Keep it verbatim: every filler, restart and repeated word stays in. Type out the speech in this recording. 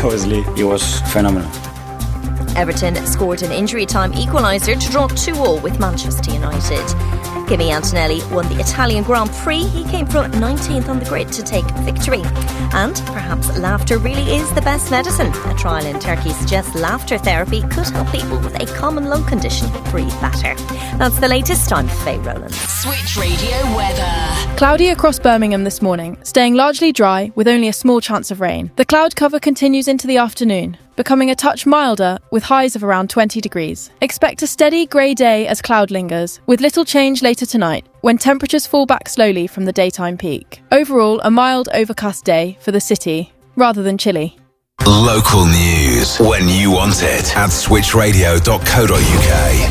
obviously it was phenomenal. Everton scored an injury-time equaliser to draw two all with Manchester United. Kimi Antonelli won the Italian Grand Prix. He came from nineteenth on the grid to take victory. And perhaps laughter really is the best medicine. A trial in Turkey suggests laughter therapy could help people with a common lung condition breathe better. That's the latest. I'm Faye Rowland. Switch Radio weather. Cloudy across Birmingham this morning, staying largely dry with only a small chance of rain. The cloud cover continues into the afternoon, becoming a touch milder with highs of around twenty degrees. Expect a steady grey day as cloud lingers, with little change later tonight when temperatures fall back slowly from the daytime peak. Overall, a mild overcast day for the city, rather than chilly. Local news when you want it at switch radio dot co dot uk.